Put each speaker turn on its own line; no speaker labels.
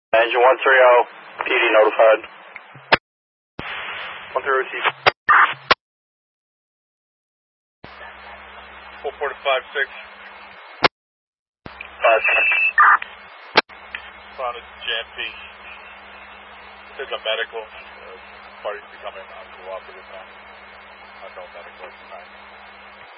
Engine 130, PD notified. 130 Chief.
44 to 56.
5.
Found a JMP. There's a medical. Parties becoming uncooperative now. Unknown medical at the time.